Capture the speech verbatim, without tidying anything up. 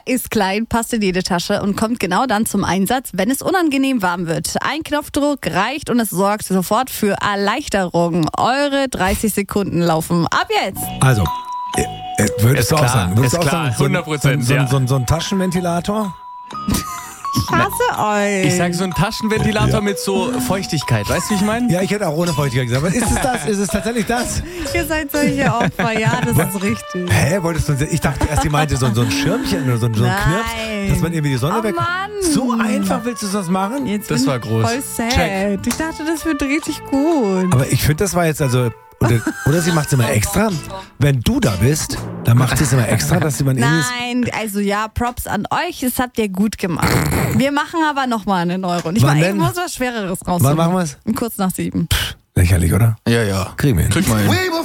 ist klein, passt in jede Tasche und kommt genau dann zum Einsatz, wenn es unangenehm warm wird. Ein Knopfdruck reicht und es sorgt sofort für Erleichterung. Eure dreißig Sekunden laufen ab jetzt. Also, äh, äh, würdest Ist du auch klar, sagen, würdest ist du auch klar, sagen, so, ein- hundert Prozent, so, ein- ja. so, ein- so ein Taschenventilator? Ich hasse euch. Ich sag so ein Taschenventilator Ja. mit so Feuchtigkeit. Weißt du, wie ich meine? Ja, ich hätte auch ohne Feuchtigkeit gesagt. Aber ist es das? Ist es tatsächlich das? Ihr seid solche Opfer, ja, das ist richtig. Hä, wolltest du, ich dachte erst, die meinte so, so ein Schirmchen oder so, ein- so ein Nein. Knirps, dass man irgendwie die Sonne Oh weg... Mann. So einfach willst du das machen? Jetzt Das bin war ich groß. voll sad. Check. Ich dachte, das wird richtig gut. Aber ich finde, das war jetzt also... Oder, oder sie macht es immer extra. Wenn du da bist, dann macht sie es immer extra, dass sie man irgendwie... Nein, also ja, Props an euch, das habt ihr gut gemacht. Wir machen aber nochmal eine neue Runde. Ich, Wann mach, ich denn? muss was Schwereres raussuchen. Wann machen wir's? Kurz nach sieben. Lächerlich, oder? Ja, ja. Kriegen wir hin. Krieg mal hin.